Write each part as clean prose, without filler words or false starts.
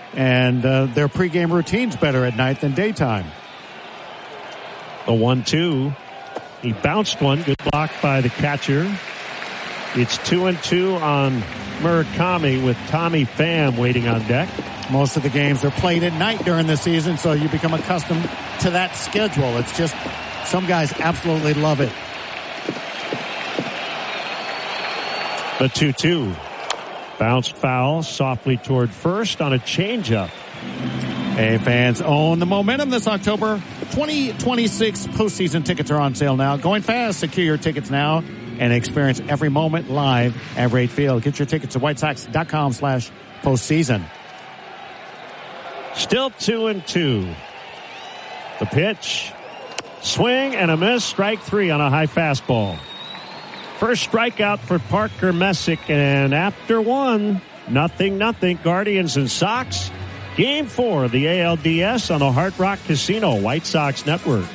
And their pregame routine's better at night than daytime. The 1-2. He bounced one. Good block by the catcher. It's 2-2 on Murakami with Tommy Pham waiting on deck. Most of the games are played at night during the season, so you become accustomed to that schedule. It's just some guys absolutely love it. The 2-2. Bounced foul softly toward first on a changeup. Hey, fans, own the momentum this October. 2026 postseason tickets are on sale now. Going fast. Secure your tickets now and experience every moment live at Wright Field. Get your tickets at whitesox.com/postseason. Still 2-2. The pitch. Swing and a miss. Strike three on a high fastball. First strikeout for Parker Messick, and after one, 0-0, Guardians and Sox. Game 4 of the ALDS on the Hard Rock Casino White Sox Network.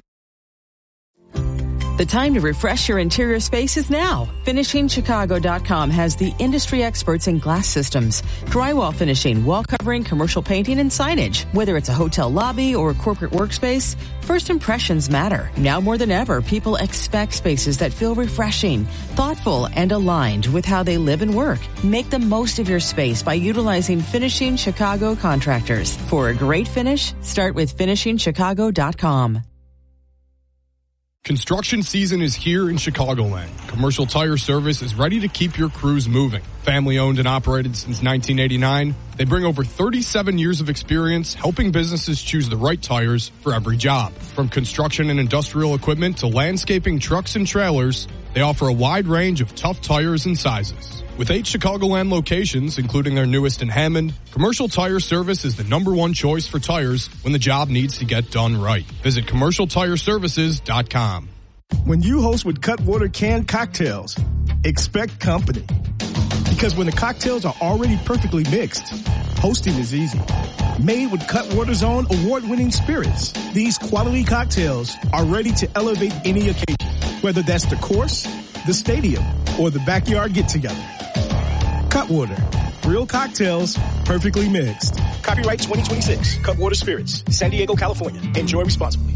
The time to refresh your interior space is now. FinishingChicago.com has the industry experts in glass systems, drywall finishing, wall covering, commercial painting, and signage. Whether it's a hotel lobby or a corporate workspace, first impressions matter. Now more than ever, people expect spaces that feel refreshing, thoughtful, and aligned with how they live and work. Make the most of your space by utilizing Finishing Chicago contractors. For a great finish, start with FinishingChicago.com. Construction season is here in Chicagoland. Commercial Tire Service is ready to keep your crews moving. Family owned and operated since 1989, they bring over 37 years of experience helping businesses choose the right tires for every job. From construction and industrial equipment to landscaping trucks and trailers, they offer a wide range of tough tires and sizes. With 8 Chicagoland locations, including their newest in Hammond, Commercial Tire Service is the #1 choice for tires when the job needs to get done right. Visit CommercialTireServices.com. When you host with Cutwater canned cocktails, expect company. Because when the cocktails are already perfectly mixed, hosting is easy. Made with Cutwater's own award-winning spirits, these quality cocktails are ready to elevate any occasion, whether that's the course, the stadium, or the backyard get-together. Cutwater. Real cocktails, perfectly mixed. Copyright 2026. Cutwater Spirits. San Diego, California. Enjoy responsibly.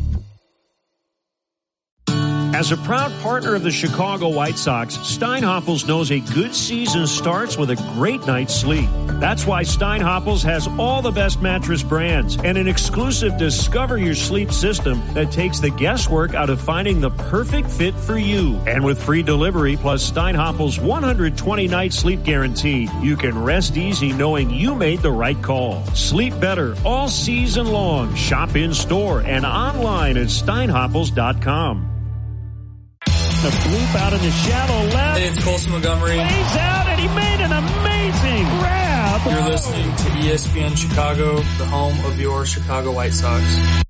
As a proud partner of the Chicago White Sox, Steinhoffels knows a good season starts with a great night's sleep. That's why Steinhoffels has all the best mattress brands and an exclusive Discover Your Sleep system that takes the guesswork out of finding the perfect fit for you. And with free delivery plus Steinhoffels' 120-night sleep guarantee, you can rest easy knowing you made the right call. Sleep better all season long. Shop in-store and online at steinhoffels.com. The bloop out in the shallow left. Hey, it's Colson Montgomery. Lays out, and he made an amazing grab. You're listening to ESPN Chicago, the home of your Chicago White Sox.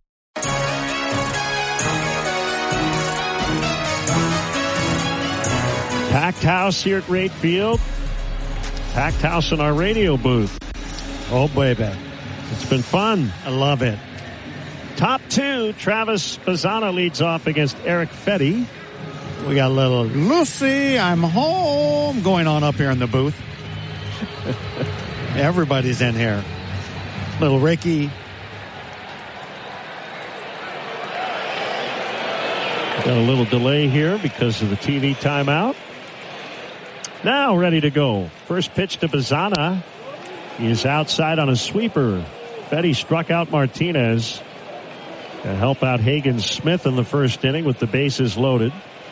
Packed house here at Wright Field. Packed house in our radio booth. Oh, baby. It's been fun. I love it. Top 2, Travis Bazzana leads off against Erick Fedde. We got a little Lucy, I'm home going on up here in the booth. Everybody's in here. Little Ricky. Got a little delay here because of the TV timeout. Now ready to go. First pitch to Bazzana. He is outside on a sweeper. Fedde struck out Martinez to help out Hagen Smith in the first inning with the bases loaded.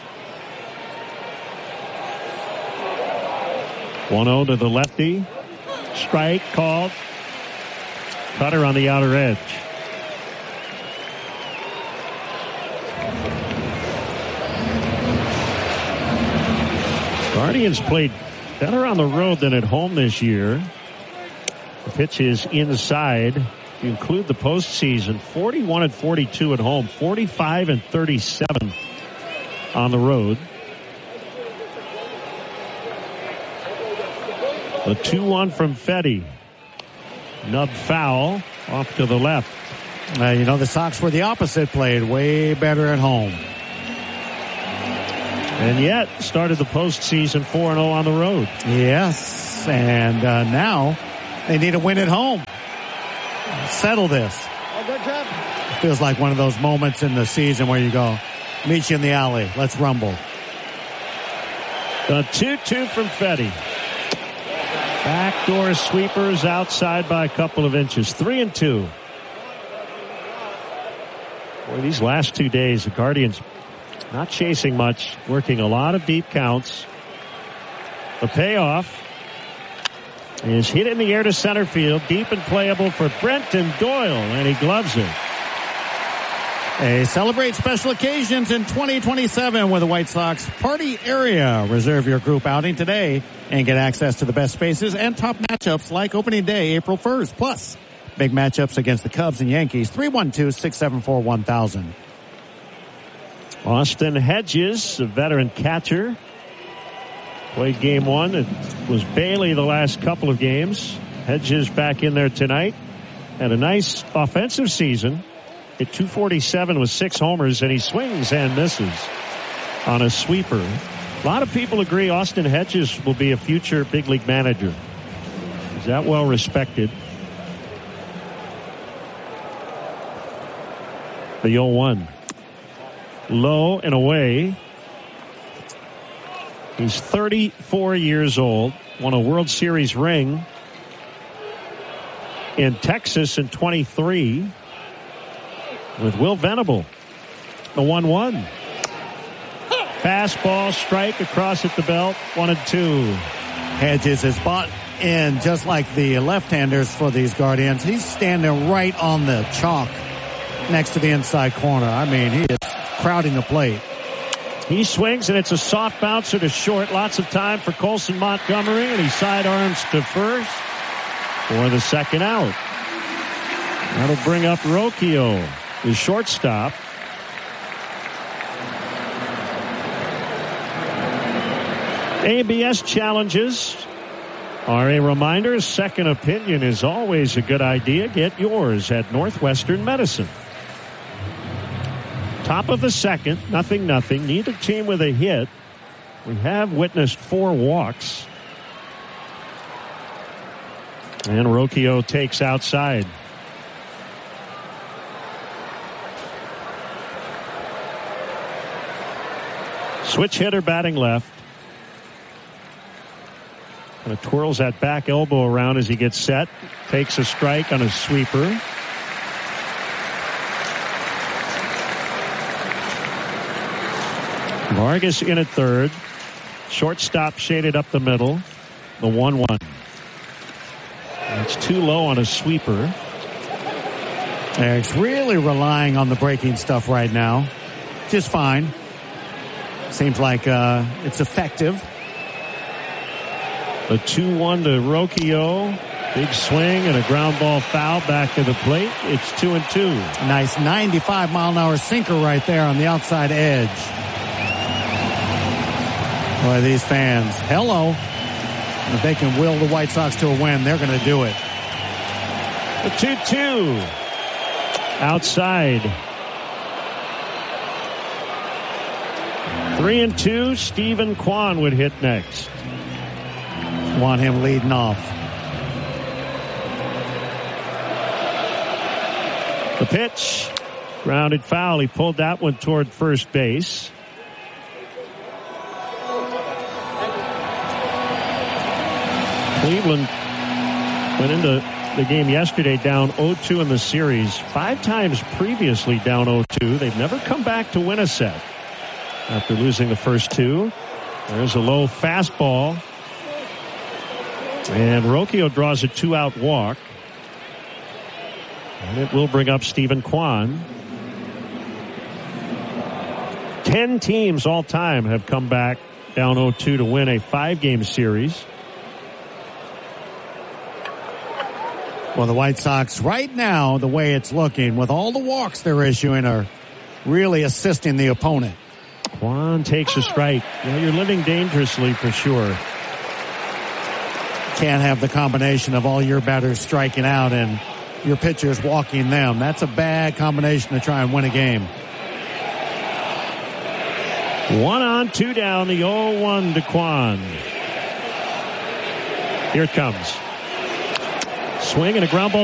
1-0 to the lefty. Strike called. Cutter on the outer edge. Guardians played better on the road than at home this year. The pitch is inside. If you include the postseason, 41-42 at home, 45-37 on the road. The 2-1 from Fedde. Nub foul off to the left. The Sox were the opposite, played way better at home. And yet started the postseason 4-0 on the road. Yes, and now they need a win at home. settle this. Feels like one of those moments in the season where you go, meet you in the alley. Let's rumble. The 2-2 from Fedde. Backdoor sweepers outside by a couple of inches. 3-2. Boy, these last 2 days, the Guardians not chasing much, working a lot of deep counts. The payoff is hit in the air to center field, deep and playable for Brenton Doyle, and he gloves it. Celebrate special occasions in 2027 with the White Sox Party Area. Reserve your group outing today and get access to the best spaces and top matchups like opening day, April 1st. Plus, big matchups against the Cubs and Yankees, 312-674-1000. Austin Hedges, a veteran catcher, played game one. It was Bailey the last couple of games. Hedges back in there tonight. Had a nice offensive season. Hit .247 with 6 homers, and he swings and misses on a sweeper. A lot of people agree Austin Hedges will be a future big league manager. He's that well respected. The 0-1. Low and away. He's 34 years old. Won a World Series ring in Texas in 23 with Will Venable. The 1-1. Fastball, strike across at the belt. 1-2. Hedges is bought in just like the left-handers for these Guardians. He's standing right on the chalk next to the inside corner. I mean, he is crowding the plate. He swings, and it's a soft bouncer to short. Lots of time for Colson Montgomery, and he sidearms to first for the second out. That'll bring up Rocchio, the shortstop. ABS challenges are a reminder. Second opinion is always a good idea. Get yours at Northwestern Medicine. Top of the second, 0-0. Neither team with a hit. We have witnessed 4 walks. And Rocchio takes outside. Switch hitter batting left. Kind of twirls that back elbow around as he gets set. Takes a strike on a sweeper. Vargas in at third. Shortstop shaded up the middle. The 1-1. It's too low on a sweeper. Eric's really relying on the breaking stuff right now. Just fine. Seems like it's effective. A 2-1 to Rocchio. Big swing and a ground ball foul back to the plate. It's 2-2. Nice 95-mile-an-hour sinker right there on the outside edge. Boy, these fans, hello. If they can will the White Sox to a win, they're going to do it. The 2-2. Outside. 3-2. Stephen Kwan would hit next. Want him leading off. The pitch. Grounded foul. He pulled that one toward first base. Cleveland went into the game yesterday down 0-2 in the series. 5 times previously down 0-2. They've never come back to win a set after losing the first 2. There's a low fastball. And Rocchio draws a 2-out walk. And it will bring up Stephen Kwan. 10 teams all time have come back down 0-2 to win a 5-game series. Well, the White Sox right now, the way it's looking, with all the walks they're issuing, are really assisting the opponent. Kwan takes a strike. Yeah, you're living dangerously for sure. Can't have the combination of all your batters striking out and your pitchers walking them. That's a bad combination to try and win a game. 1 on, 2 down, the 0-1 to Kwan. Here it comes. Swing and a ground ball